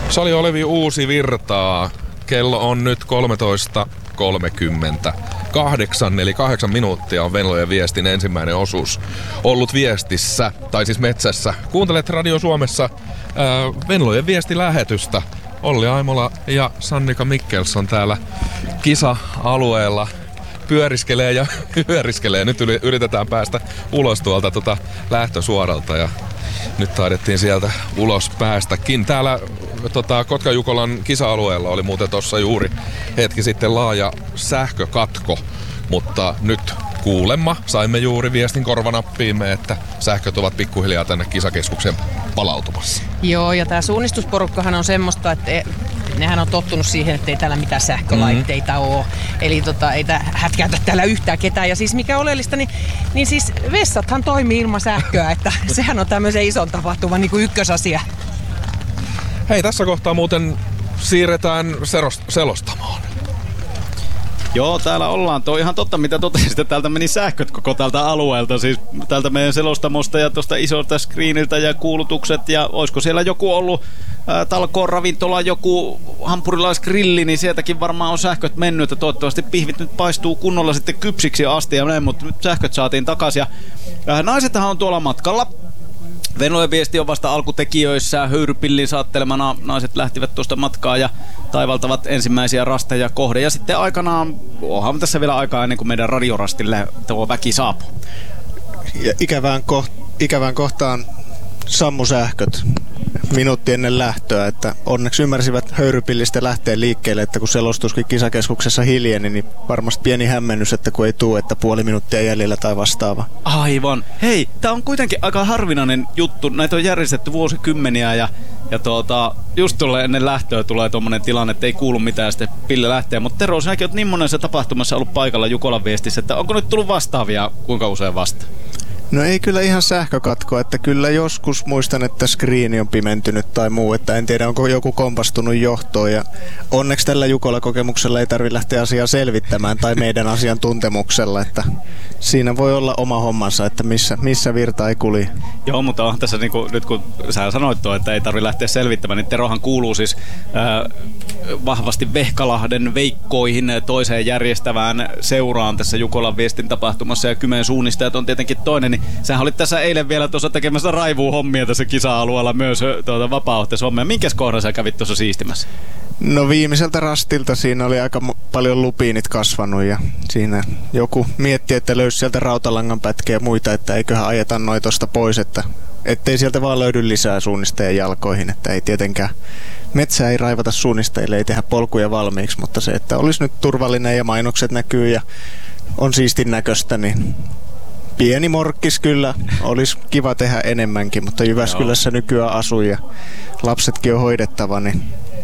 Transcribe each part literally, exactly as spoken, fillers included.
Sali Olevi Uusi virtaa. Kello on nyt kolmetoista kolmekymmentäkahdeksan, eli kahdeksan minuuttia on Venlojen viestin ensimmäinen osuus ollut viestissä, tai siis metsässä. Kuuntelet Radio Suomessa ää, Venlojen viestilähetystä. Olli Aimola ja Sannika Mikkelsson täällä kisa-alueella pyöriskelee ja hyöriskelee. Nyt yritetään päästä ulos tuolta tuota lähtösuoralta ja nyt taidettiin sieltä ulos päästäkin. Täällä tota, Kotka-Jukolan kisa-alueella oli muuten tuossa juuri hetki sitten laaja sähkökatko, mutta nyt kuulemma saimme juuri viestin korvanappiimme, että sähköt ovat pikkuhiljaa tänne kisakeskuksen palautumassa. Joo, ja tää suunnistusporukkahan on semmoista, että nehän on tottunut siihen, että ei täällä mitään sähkölaitteita mm-hmm. ole. Eli tota, ei tää hätkäytä täällä yhtään ketään. Ja siis mikä oleellista, niin, niin siis vessathan toimii ilman sähköä, että sehän on tämmöisen ison tapahtuman niin kuin ykkösasia. Hei, tässä kohtaa muuten siirretään serost- selostamaan. Joo, täällä ollaan. Tuo ihan totta, mitä totesit, että täältä meni sähköt koko tältä alueelta. Siis täältä meidän selostamosta ja tuosta isolta screeniltä ja kuulutukset. Ja olisiko siellä joku ollut ää, talkoon ravintola, joku hampurilaisgrilli, niin sieltäkin varmaan on sähköt mennyt. Että toivottavasti pihvit nyt paistuu kunnolla sitten kypsiksi asti ja näin, mutta nyt sähköt saatiin takaisin. Ja, ää, naisethan on tuolla matkalla. Venlojen viesti on vasta alkutekijöissä. Höyrypillin saattelemana naiset lähtivät tuosta matkaa ja taivaltavat ensimmäisiä rasteja kohde. Ja sitten aikanaan, onhan tässä vielä aikaa ennen kuin meidän radiorastille tuo väki saapuu. Ja ikävään, koht- ikävään kohtaan sammu sähköt minuutti ennen lähtöä, että onneksi ymmärsivät höyrypillistä lähteä liikkeelle, että kun selostuskin kisakeskuksessa hiljeni, niin varmasti pieni hämmennys, että kun ei tule, että puoli minuuttia jäljellä tai vastaava. Aivan. Hei, tää on kuitenkin aika harvinainen juttu. Näitä on järjestetty vuosikymmeniä ja, ja tuota, just tuolle ennen lähtöä tulee tommonen tilanne, että ei kuulu mitään, sitten Pille lähtee. Mutta Tero, sinäkin oot niin monessa tapahtumassa ollut paikalla Jukolan viestissä, että onko nyt tullut vastaavia kuinka usein vasta? No ei kyllä ihan sähkökatko, että kyllä joskus muistan, että screeni on pimentynyt tai muu, että en tiedä onko joku kompastunut johtoon ja onneksi tällä Jukola-kokemuksella ei tarvitse lähteä asiaa selvittämään tai meidän asiantuntemuksella, että siinä voi olla oma hommansa, että missä, missä virta ei kuli. Joo, mutta on tässä niin kuin, nyt kun sä sanoit tuo, että ei tarvitse lähteä selvittämään, niin Terohan kuuluu siis ää, vahvasti Vehkalahden Veikkoihin toiseen järjestävään seuraan tässä Jukolan viestin tapahtumassa ja Kymen suunnistajat on tietenkin toinen, niin sähän olit tässä eilen vielä tuossa tekemässä raivuuhommia tässä kisa-alueella myös tuota vapaaehtoishommia. Minkäs kohdan sä kävit tuossa siistimässä? No viimeiseltä rastilta siinä oli aika paljon lupiinit kasvanut ja siinä joku mietti, että löysi sieltä rautalangan pätkiä ja muita, että eiköhän ajeta noin tosta pois, että ettei sieltä vaan löydy lisää suunnistajien jalkoihin, että ei tietenkään metsää ei raivata suunnistajille, ei tehdä polkuja valmiiksi, mutta se, että olisi nyt turvallinen ja mainokset näkyy ja on siistin näköistä, niin pieni morkkis kyllä, olisi kiva tehdä enemmänkin, mutta Jyväskylässä nykyään asuu ja lapsetkin on hoidettava, niin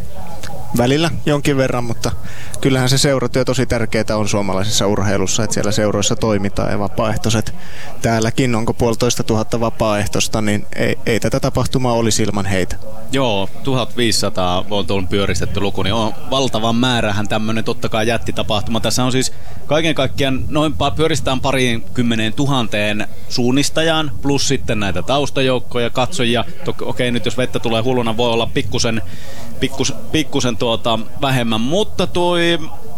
välillä jonkin verran, mutta kyllähän se seuratyö tosi tärkeää on suomalaisessa urheilussa, että siellä seuroissa toimitaan ja vapaaehtoiset täälläkin, onko puolitoista tuhatta vapaaehtoista, niin ei, ei tätä tapahtumaa olisi ilman heitä. Joo, tuhatviisisataa on tuon pyöristetty luku, niin on valtavan määrähän tämmöinen totta kai jättitapahtuma. Tässä on siis kaiken kaikkiaan noin pyöristetään pariin kymmeneen tuhanteen suunnistajaan, plus sitten näitä taustajoukkoja, katsojia. Okei, okay, nyt jos vettä tulee hulluna, voi olla pikkusen, pikkus, pikkusen tuota vähemmän, mutta toi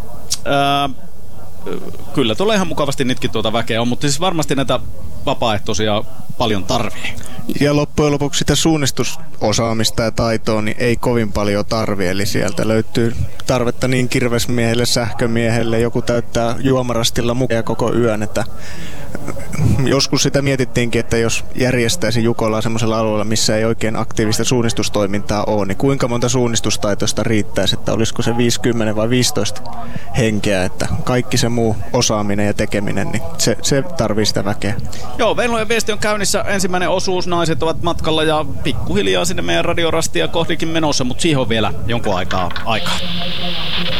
ää, kyllä tulee ihan mukavasti nytkin tuota väkeä on, mutta siis varmasti näitä vapaaehtoisia paljon tarvii. Ja loppujen lopuksi sitä suunnistusosaamista ja taitoa niin ei kovin paljon tarvi, eli sieltä löytyy tarvetta niin kirvesmiehelle, sähkömiehelle, joku täyttää juomarastilla mukaan koko yön, että joskus sitä mietittiinkin, että jos järjestäisi Jukolaa semmoisella alueella, missä ei oikein aktiivista suunnistustoimintaa ole, niin kuinka monta suunnistustaitoista riittäisi, että olisiko se viisikymmentä vai viisitoista henkeä, että kaikki se muu osaaminen ja tekeminen, niin se, se tarvii sitä väkeä. Joo, Venlojen viesti on käynnissä ensimmäinen osuus, naiset ovat matkalla ja pikkuhiljaa sinne meidän radiorastia kohdikin menossa, mutta siihen on vielä jonkun aikaa aikaa.